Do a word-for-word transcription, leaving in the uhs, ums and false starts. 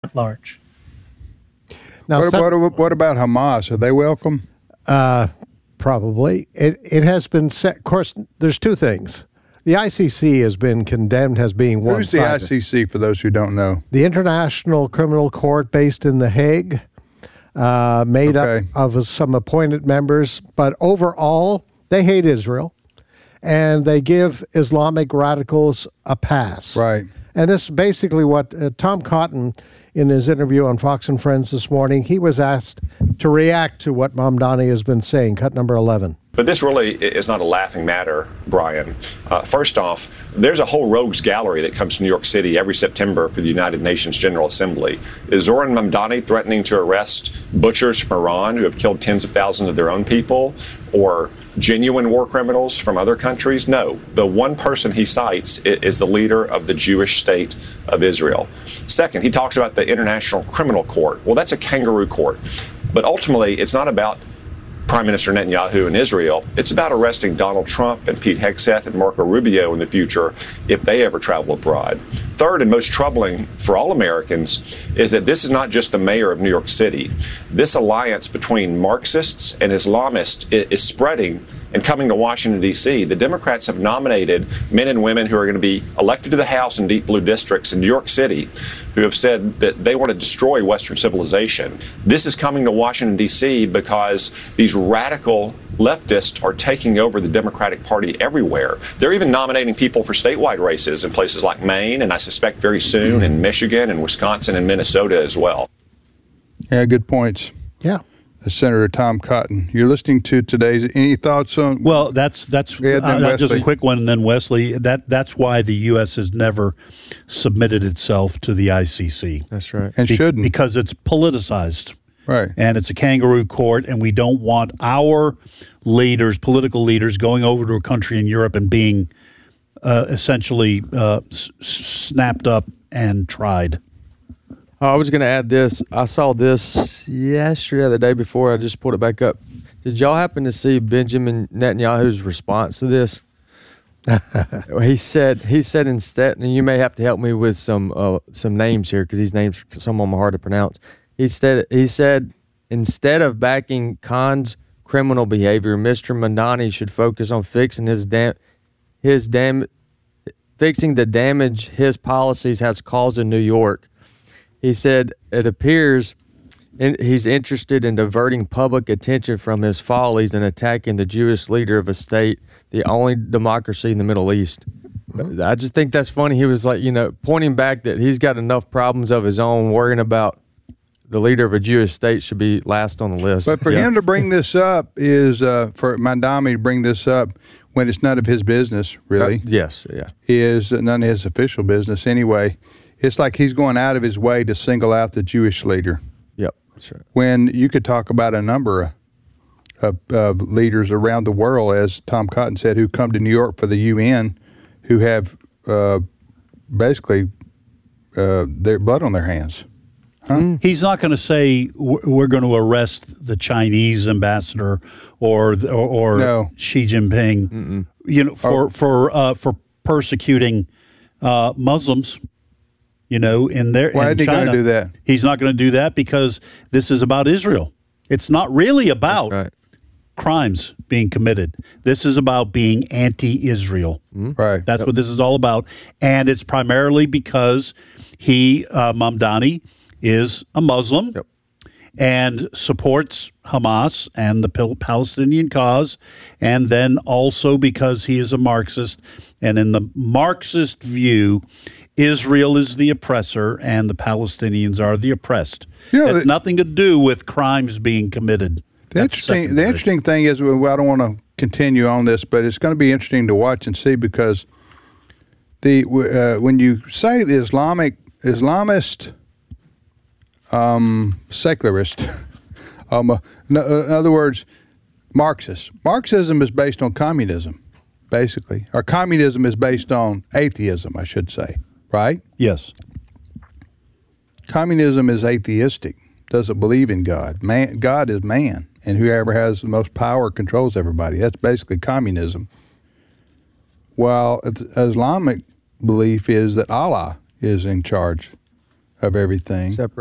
at large. Now, what, some, what, what about Hamas? Are they welcome? Uh, probably. It it has been set. Of course, there's two things. The I C C has been condemned as being one-sided. Who's the I C C, for those who don't know? The International Criminal Court based in The Hague, uh, made Okay. up of some appointed members. But overall, they hate Israel, and they give Islamic radicals a pass. Right. And this is basically what uh, Tom Cotton, in his interview on Fox and Friends this morning, he was asked to react to what Mamdani has been saying, cut number eleven. But this really is not a laughing matter, Brian. Uh, first off, there's a whole rogues gallery that comes to New York City every September for the United Nations General Assembly. Is Zoran Mamdani threatening to arrest butchers from Iran who have killed tens of thousands of their own people, or genuine war criminals from other countries? No. The one person he cites is the leader of the Jewish state of Israel. Second, he talks about the International Criminal Court. Well, that's a kangaroo court. But ultimately, it's not about Prime Minister Netanyahu in Israel. It's about arresting Donald Trump and Pete Hegseth and Marco Rubio in the future if they ever travel abroad. Third, and most troubling for all Americans, is that this is not just the mayor of New York City. This alliance between Marxists and Islamists is spreading and coming to Washington, D C. The Democrats have nominated men and women who are going to be elected to the House in deep blue districts in New York City who have said that they want to destroy Western civilization. This is coming to Washington, D C because these radical leftists are taking over the Democratic Party everywhere. They're even nominating people for statewide races in places like Maine, and I suspect very soon in Michigan and Wisconsin and Minnesota as well. Yeah, good points. Yeah. Senator Tom Cotton. You're listening to today's. Any thoughts on? Well, that's that's Yeah, then uh, just a Wesley. quick one, and then Wesley. That that's why the U S has never submitted itself to the I C C. That's right. And Be- shouldn't. because it's politicized, Right. and it's a kangaroo court, and we don't want our leaders, political leaders, going over to a country in Europe and being uh, essentially uh, s- snapped up and tried. I was going to add this. I saw this yesterday, or the day before. I just pulled it back up. Did y'all happen to see Benjamin Netanyahu's response to this? he said, he said instead, and you may have to help me with some uh, some names here because these names some of them are hard to pronounce. He said, he said, instead of backing Khan's criminal behavior, Mister Mamdani should focus on fixing his dam, his dam, fixing the damage his policies has caused in New York. He said, it appears in, he's interested in diverting public attention from his follies and attacking the Jewish leader of a state, the only democracy in the Middle East. Mm-hmm. I just think that's funny. He was like, you know, pointing back that he's got enough problems of his own, worrying about the leader of a Jewish state should be last on the list. But for Yeah. him to bring this up is, uh, for Mamdani to bring this up when it's none of his business, really, Uh, yes, yeah. is none of his official business anyway. It's like he's going out of his way to single out the Jewish leader. Yep, that's right. When you could talk about a number of, of, of leaders around the world, as Tom Cotton said, who come to New York for the U N, who have uh, basically uh, their blood on their hands. Huh? He's not going to say we're we're going to arrest the Chinese ambassador or or, or No. Xi Jinping, Mm-mm. you know, for Oh. for uh, for persecuting uh, Muslims. You know, in their Why in isn't he China, gonna do that? He's not going to do that because this is about Israel. It's not really about Right. crimes being committed. This is about being anti-Israel. Right. That's what this is all about, and it's primarily because he uh, Mamdani is a Muslim Yep. and supports Hamas and the Pal- Palestinian cause, and then also because he is a Marxist, and in the Marxist view, Israel is the oppressor and the Palestinians are the oppressed. You know, It has the- nothing to do with crimes being committed. The That's interesting, the secondary. interesting thing is, well, I don't want to continue on this, but it's going to be interesting to watch and see because the uh, when you say the Islamic Islamist um, secularist, um, uh, in, in other words, Marxist. Marxism is based on communism, basically, or communism is based on atheism, I should say, right? Yes. Communism is atheistic, doesn't believe in God. Man, God is man, and whoever has the most power controls everybody. That's basically communism. While Islamic belief is that Allah is in charge of everything. Separate.